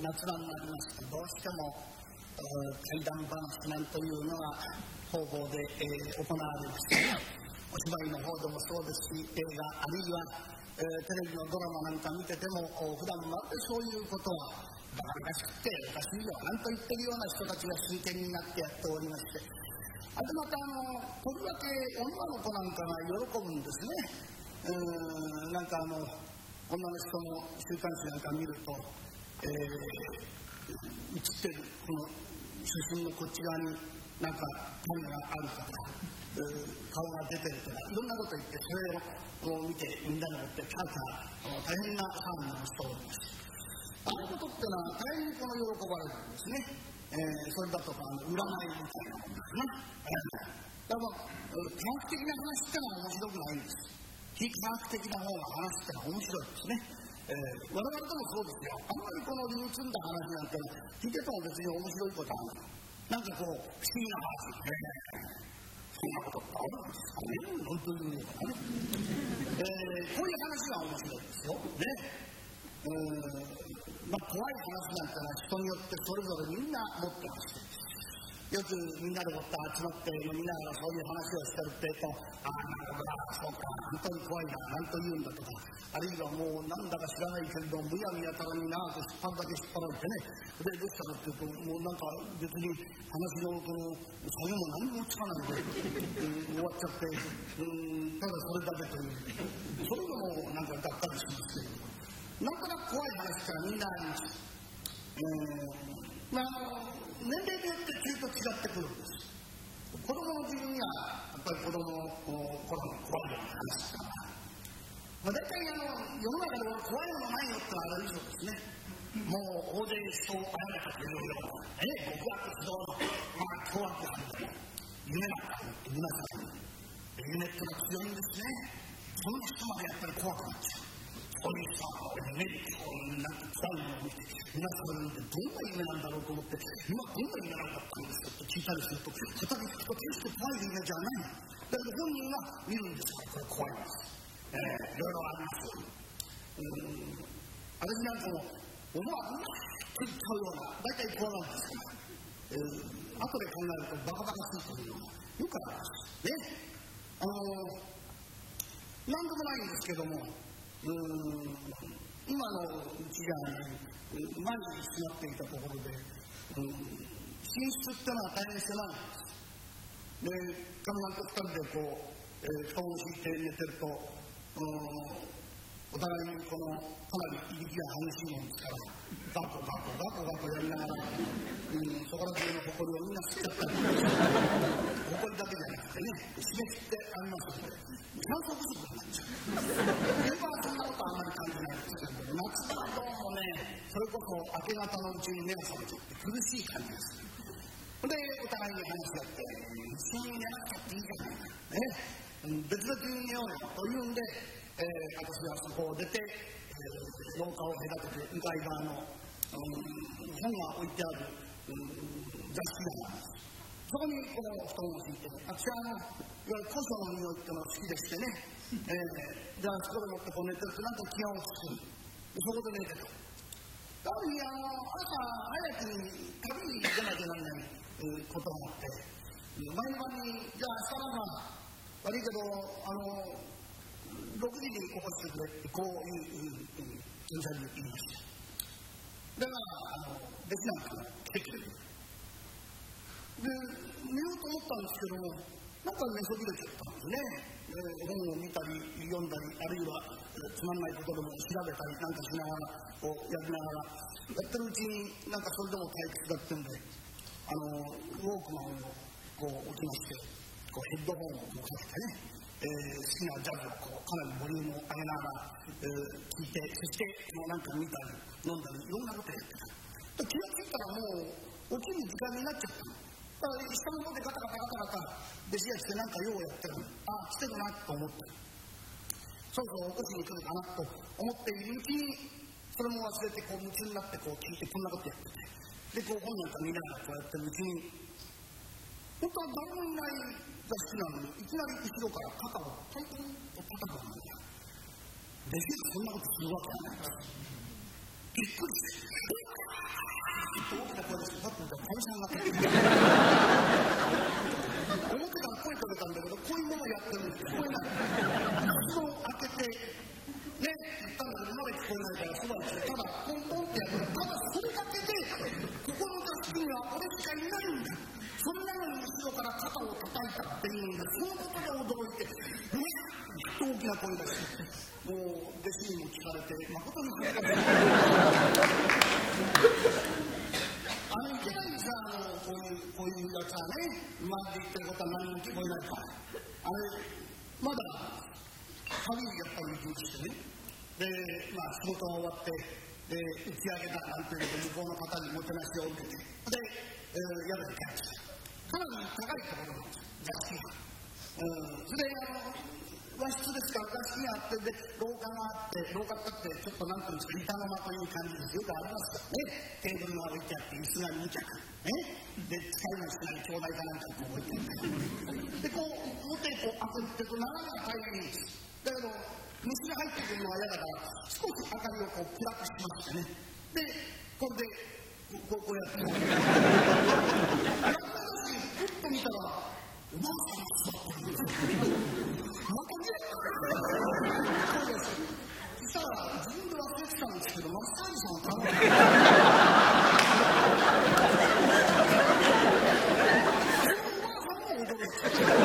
夏場になりますとどうしても怪談話なんというのが方々で、行われますね。お芝居の方でもそうですし、映画あるいは、テレビのドラマなんか見てても普段までそういうことはバカらしくておかしいよなんと言ってるような人たちが真剣になってやっておりまして、あとまたとりわけ女の子なんかが喜ぶんですね。なんか女の人の週刊誌なんか見ると、写ってるこの写真のこっち側になんか種があるとか、顔が出てるとかいろんなこと言ってそれを見てみんなでもって大変な騒ぎをしております。あのことってのは大変喜ばれるんですね。それだとか占いみたいなものですね。だから科学的な話ってのは面白くないんです。非科学的な方が話ってのは面白いですね。我々ともそうですよ。あんまりこの理に積んだ話なんて聞いてても別に面白いことはない。なんかこう不思議な話、そんなことってあるんですかね。本当に言うのかね。こういう話は面白いですよ。怖い話なんてのは人によってそれぞれみんな持ってまして、よくみんなでもって集まって飲みながらそういう話をしてるってと、なるほどな、そうか、本当に怖いな、なんと言うんだとか、あるいはもうなんだか知らないけれどむやみやたらに長く引っ張るだけ引っ張られてね、でどうしたかっていうと、もうなんか別に話のこの作業も何もつかないで終わっちゃって、ただそれだけという、それでもなんかがっかりしますけど、なんとなく怖い話からみんなあります。年齢によって急と違ってくるんです。子供の自分にはやっぱり子供の頃の怖いような話とか、大体世の中では怖いものないよってのはある以上ですね。もう大勢人をあやめたというような極悪非道の凶悪犯で夢なんかって皆さん夢ってのは強いんですね。その人までやっぱり怖くなっちゃう。そういう人は夢になんか怖いものを見て、皆さんでどんな夢なんだろうと思って、今どんな夢なんだったんですかって聞いたりすると、片に聞くと決して怖い夢じゃない。だけど本人は見るんですから、これ怖いんです。いろいろありますよ。私なんかも思わずと言っちゃうような、大体怖なんですから、後で考えるとバカバカしいというのがよくあります。なんでもないんですけども、今のうちが前に閉まっていたところで、寝室ってのは大変狭いんです。で、看板と2人でこう、布団を敷いて寝てると、お互いにこのかなりいびきが激しいもんですから、ガコガコやりながら、そこら中の埃をみんな吸っちゃったり、埃だけじゃなくてね、湿ってありますので、酸素不足になっちゃう。冬場はそんなことあんまり感じないんですけど、夏場はどうもね、それこそ明け方のうちに目が覚めちゃって苦しい感じです。で、お互いに話し合って、一緒に寝なくたっていいじゃないか。別々に寝ようよというんで、私はそこを出て、廊下を隔てて向かい側の、本が置いてある、雑誌があります。そこにこの布団を敷いて、私はいわゆる古書の匂いっていうのが好きでしてね、じゃあそこでもってこう寝てるとなんか気が落ち着く。そこで寝てた。やはり朝早くに旅に出なきゃならないことがあって、毎晩に、じゃあ明日は悪いけど、6時に起こしてくれってこういう検査に言いました。だからできなかった来てくれる。で、寝ようと思ったんですけども、なんか寝そびれちゃったんですね。本を見たり読んだり、あるいはつまんないことでも調べたりなんかしながらこうやりながらやってるうちになんかそれでも退屈だってんで、ウォークマンをこう置きまして、こうヘッドホンをこうかけてね、好きなジャズをこうかなりボリュームを上げながら、聴いて、そしてもうなんか見たり飲んだりいろんなことやってた。気がついたらもう起きる時間になっちゃった。だから下の方でガタガタ弟子が来てなんか用をやってるの。来てるなと思って、そろそろ起こしに来るかなと思っているうちに、それも忘れてこう夢中になってこう聞いてこんなことやってて、でこう本なんか見ながらこうやってるうちに、本当は誰もいない雑誌なのにいきなり後ろから肩をトントンと叩くのに、弟子がそんなことするわけないんです。びっくりしてと大きな声でパッと見たらかみさんが思ってたら声かけたんだけど、こういうものをやってるんですよ。聞こえない。その開けてね、言ったんだけどまだ聞こえないからそばに来て、ただポンポンってやって、ただそれだけでここの座敷には俺しかいないんだ。それなのに後ろから肩を叩いたっていうんで、そのことで驚いて、大きな声出して、もう弟子にも聞かれて、誠に聞かれて、いけないさ、こういうやつはね、今まで言ってることは何も聞こえないから、まだ旅にやっぱり行くしてね、で、仕事が終わって、打ち上げだなんていう向こうの方にもてなしを受けて、で、宿に帰ってきた。かなり高いところなんですよ、座敷が。それで、和室ですから座敷があって、で、廊下があって、廊下ってちょっとなんていうんですか、板の間という感じです。よくありますからね。テーブルが置いてあって、椅子が2脚。で、使いの少ない兄弟かなんかこう置いてあって。で、こう、表にこう開けて、こう、斜めが大変いいんです。だけど、虫が入ってくるのは嫌だから、少し明かりをこう暗くしましてね。で、これで、こうやって。やったらし、ふっと見たら、おばあさんが座ってるんですよ。またね、そうです。そしたら、自分で忘れてたんですけど、マッサージさんを頼んで。そのおばあさんも驚いて。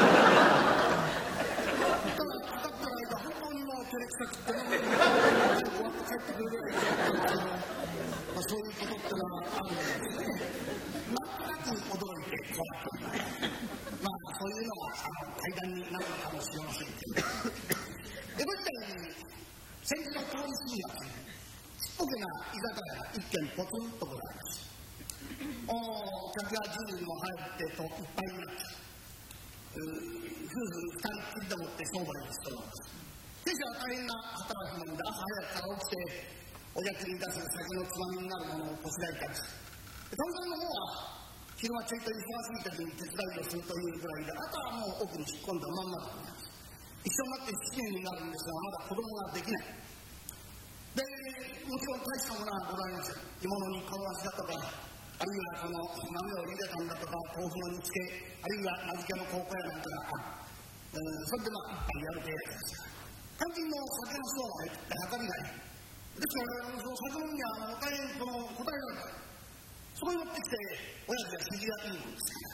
ただ、かかった間、本当にもう照れくさくて、終わって帰ってくるぐらいだったんですけど、そういうことってのはあるんですね。なんとなく驚いて、怖くない。そういうのが階段になるのかもしれませんけど。江戸時代に戦時の通り過ぎがちっぽけな居酒屋が一軒ポツンとございます。客が10人も入ってといっぱいになって、夫婦2人っきりでもって商売をしております。亭主は大変な働き者で朝早くから起きて、お役に出す酒のつまみになるものをこしらえたりして、そのの方は昼間ちょいと忙しい時に手伝いをするというぐらいで、あとはもう奥に引っ込んだまんまでございます。一緒になって7年になるんですが、まだ子供ができない。で、もちろん大したものはございません。着物に顔足だとか、あるいはこの豆を茹でたんだとか、豆腐の煮付け、あるいは名付けの高校やなんかがある。それで一杯やる程度です。肝心の酒の層が入って計りがない。ですから、その酒飲みには大変答えられない。そこに持ってきて、親父が肘がいいもんですから、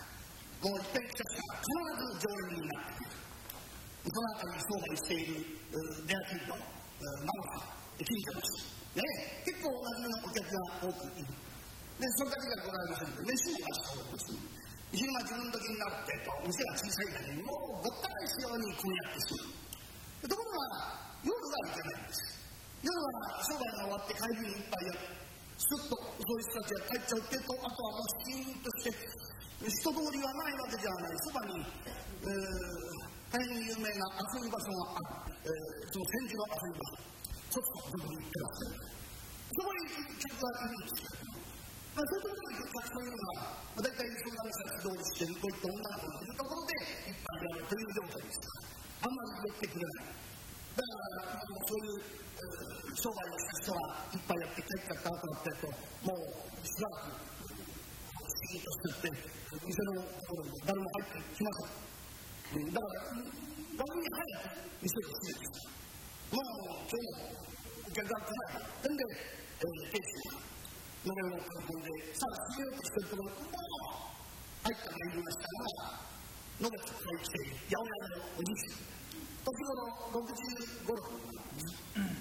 もう一遍来たら必ず常連になってくる。そのあたりに商売している出会いのママさん、近所の人、結構同じようなお客が多くいる。で、それだけじゃございませんので、飯を出しております。昼間自分時になってと、店が小さいだけに、もうごった返すように組み合ってしまう。ところが、夜はいけないんです。夜は商売が終わって帰りに一杯やって、すっとそういう人たちが帰っちゃうってと、あとはもうシーンとして人通りはないわけじゃない。そばに、大変有名な遊び場所がある。その戦時の遊び場所。ちょっとそこに行ってます。そこに客がいるんですけど、そういうところに客というのは、大体そんな店が起動しているこういった女の子がいるところで一杯やるという状態ですから、あんまり寄ってくれない。だから、そういう商売をした人は一杯やって帰っちゃった後だってると、もうしばらく不思議としてって店のところに誰も入ってきません。だから逆に早く店を閉めてきた。もう今日もお客が来ない。それで亭主がのれんを囲んでさあ閉めようとしてるところ、入ったがいましたが、のべつこい来ている八百屋のおじいさん。時頃60頃